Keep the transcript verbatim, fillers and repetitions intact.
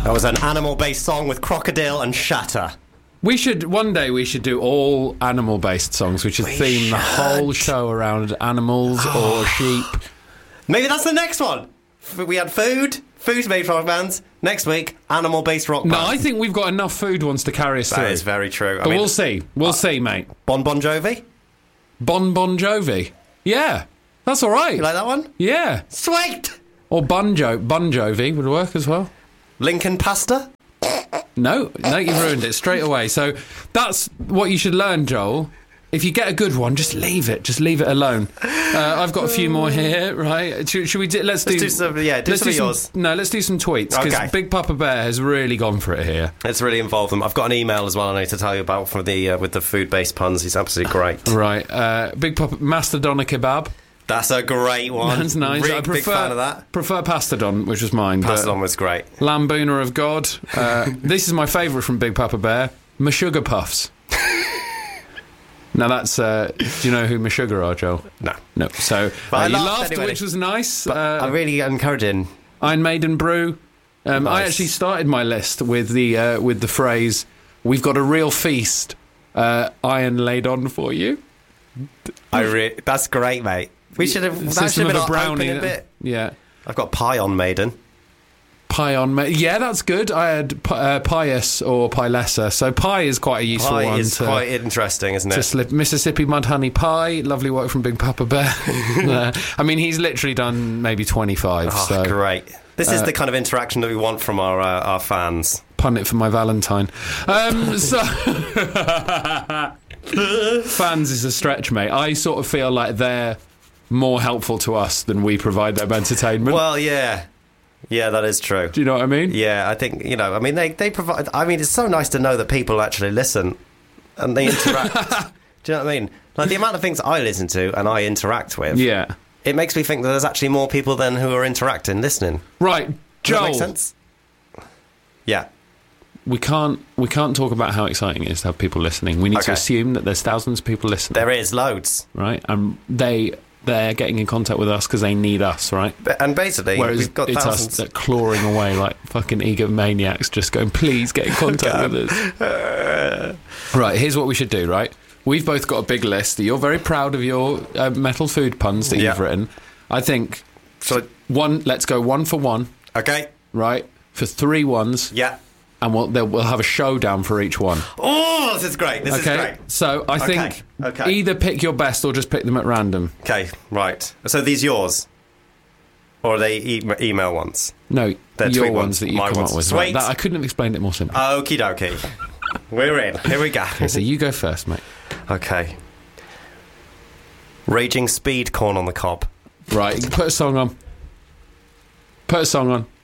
That was an animal-based song with Crocodile and Shatter. We should, one day we should do all animal-based songs. We should We theme should. the whole show around animals or sheep. Maybe that's the next one. F- We had food, food made rock bands. Next week, animal-based rock No, bands. I think we've got enough food ones to carry us through. That is very true. I But mean, we'll see. We'll see, mate. Bon Bon Jovi? Bon Bon Jovi. Yeah, that's all right. You like that one? Yeah. Sweet! Or Bon, jo- bon Jovi would work as well. Lincoln Pasta? No, no, you've ruined it straight away. So that's what you should learn, Joel. If you get a good one, just leave it. Just leave it alone. Uh, I've got a few more here, right? Should, should we do... Let's do... Let's do some, yeah, do let's some do of yours. Some, no, let's do some tweets, because Okay. Big Papa Bear has really gone for it here. It's really involved them. I've got an email as well I need to tell you about for the uh, with the food-based puns. He's absolutely great. Right. Uh, Big Papa... Mastodon a kebab. That's a great one. That's nice. Really I prefer, big fan of that. prefer Pastodon, which was mine. but Pastodon was great. Lambooner of God. Uh, this is my favourite from Big Papa Bear. Meshuggah Puffs. Now that's... Uh, do you know who Meshuggah are, Joel? No. No. So But uh, I you laughed laughed, anyway. which was nice. But uh, I'm really encouraging. Iron Maiden Brew. Um, I Nice. actually started my list with the uh, with the phrase, "We've got a real feast, uh, iron laid on for you." I re- That's great, mate. We should have... That should System have been of a our brownie. opening bit. Yeah. I've got Pie on Maiden. Pie on ma- yeah, that's good. I had pi- uh, pious or pie lesser. So pie is quite a useful Pie one is to, quite interesting, isn't to it? slip. Mississippi Mud Honey Pie, lovely work from Big Papa Bear. Uh, I mean, he's literally done maybe twenty-five. Oh, so great. This is uh, the kind of interaction that we want from our uh, our fans. pun it for my Valentine. Um, so fans is a stretch, mate. I sort of feel like they're more helpful to us than we provide them entertainment. Well, yeah. Yeah, that is true. Do you know what I mean? Yeah, I think, you know, I mean, they, they provide... I mean, it's so nice to know that people actually listen and they interact. Do you know what I mean? Like, the amount of things I listen to and I interact with, Yeah. it makes me think that there's actually more people than who are interacting, listening. Right, Does Joel. that make sense? Yeah. We can't we can't talk about how exciting it is to have people listening. We need to Okay. assume that there's thousands of people listening, There is loads. right? And they they're getting in contact with us because they need us, right? But- And basically, Whereas we've got it's thousands. us that clawing away like fucking egomaniacs, just going, please get in contact with us. Right, here's what we should do, right? We've both got a big list. You're very proud of your uh, metal food puns that Yeah. you've written. I think So, one. Let's go one for one, okay. right? For three ones, Yeah. and we'll they'll- we'll have a showdown for each one. Oh, this is great. This Okay, is great. so I Okay, think okay. either pick your best or just pick them at random. Okay, right. So these yours? Or are they e- email ones? No, They're your tweet ones ones, that you my come ones. up with. Sweet. Right, that, I couldn't have explained it more simply. Okie dokie. We're in. Here we go. So you go first, mate. Okay. Raging speed corn on the cob. Right, put a song on. Put a song on.